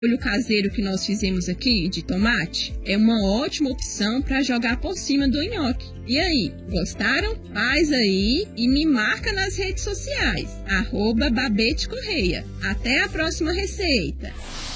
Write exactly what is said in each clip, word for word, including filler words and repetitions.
molho caseiro que nós fizemos aqui, de tomate, é uma ótima opção para jogar por cima do nhoque. E aí, gostaram? Faz aí e me marca nas redes sociais, arroba Babete Correia. Até a próxima receita!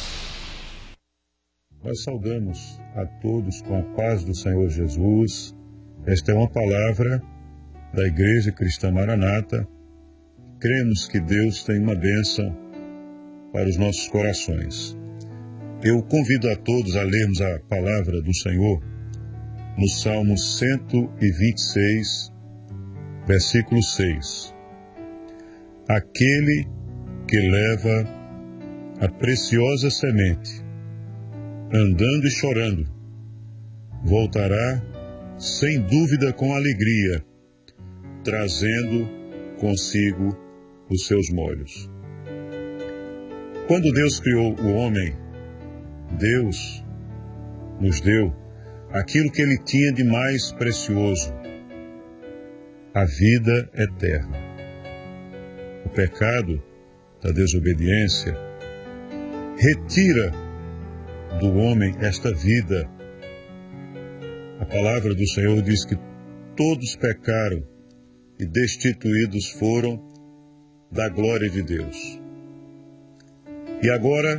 Nós saudamos a todos com a paz do Senhor Jesus. Esta é uma palavra da Igreja Cristã Maranata. Cremos que Deus tem uma bênção para os nossos corações. Eu convido a todos a lermos a palavra do Senhor no Salmo cento e vinte e seis, versículo seis. Aquele que leva a preciosa semente, andando e chorando, voltará sem dúvida com alegria, trazendo consigo os seus molhos. Quando Deus criou o homem, Deus nos deu aquilo que ele tinha de mais precioso, a vida eterna. O pecado da desobediência retira do homem esta vida. A palavra do Senhor diz que todos pecaram e destituídos foram da glória de Deus. E agora,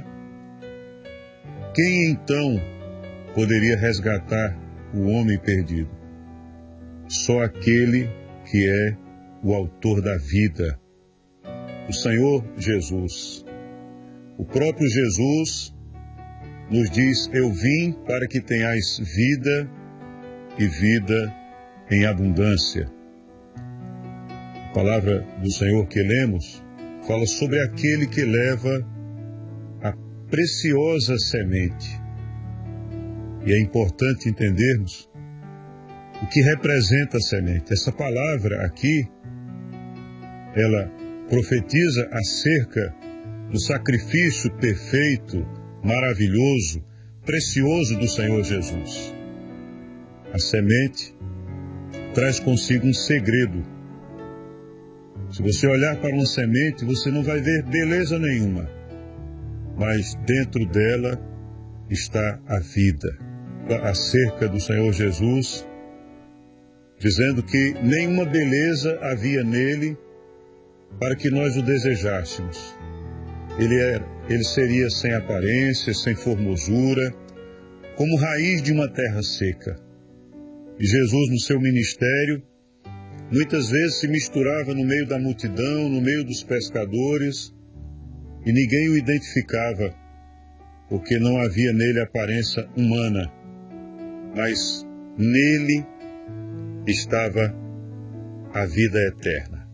quem então poderia resgatar o homem perdido? Só aquele que é o autor da vida, o Senhor Jesus. O próprio Jesus nos diz: eu vim para que tenhais vida e vida em abundância. A palavra do Senhor que lemos fala sobre aquele que leva a preciosa semente. E é importante entendermos o que representa a semente. Essa palavra aqui, ela profetiza acerca do sacrifício perfeito, maravilhoso, precioso do Senhor Jesus. A semente traz consigo um segredo. Se você olhar para uma semente, você não vai ver beleza nenhuma, mas dentro dela está a vida. Acerca do Senhor Jesus, dizendo que nenhuma beleza havia nele para que nós o desejássemos. Ele, era, ele seria sem aparência, sem formosura, como raiz de uma terra seca. E Jesus, no seu ministério, muitas vezes se misturava no meio da multidão, no meio dos pescadores, e ninguém o identificava, porque não havia nele aparência humana, mas nele estava a vida eterna.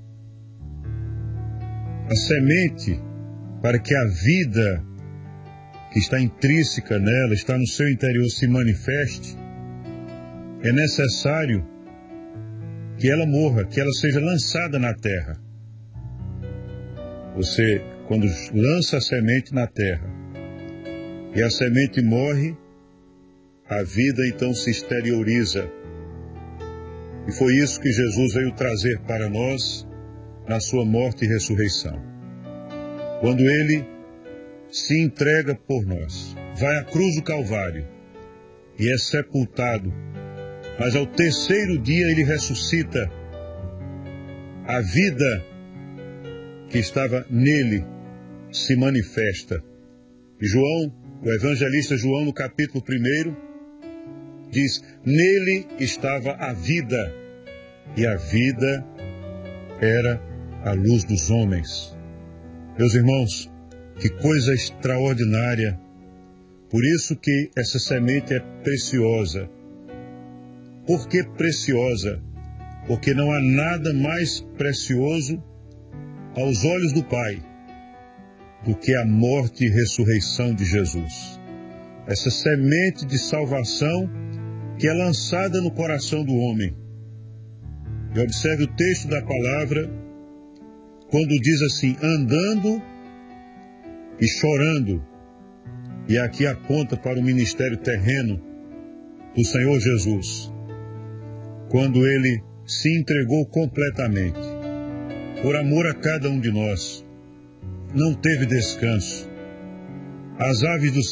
A semente, para que a vida que está intrínseca nela, está no seu interior, se manifeste, é necessário que ela morra, que ela seja lançada na terra. Você, quando lança a semente na terra, e a semente morre, a vida então se exterioriza. E foi isso que Jesus veio trazer para nós na sua morte e ressurreição. Quando ele se entrega por nós, vai à cruz do Calvário e é sepultado, mas ao terceiro dia ele ressuscita. A vida que estava nele se manifesta. E João, o evangelista João, no capítulo primeiro, diz: nele estava a vida, e a vida era a luz dos homens. Meus irmãos, que coisa extraordinária. Por isso que essa semente é preciosa. Por que preciosa? Porque não há nada mais precioso aos olhos do Pai do que a morte e ressurreição de Jesus. Essa semente de salvação que é lançada no coração do homem. E observe o texto da palavra, quando diz assim: andando e chorando. E aqui aponta para o ministério terreno do Senhor Jesus, quando ele se entregou completamente, por amor a cada um de nós, não teve descanso. As aves do